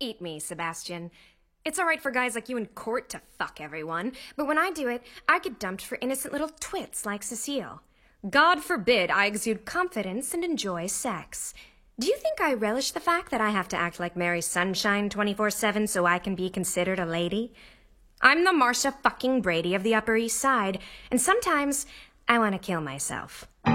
Eat me, Sebastian. It's alright for guys like you in court to fuck everyone, but when I do it, I get dumped for innocent little twits like Cecile. God forbid I exude confidence and enjoy sex. Do you think I relish the fact that I have to act like Mary Sunshine 24/7 so I can be considered a lady? I'm the Marcia fucking Brady of the Upper East Side, and sometimes I want to kill myself.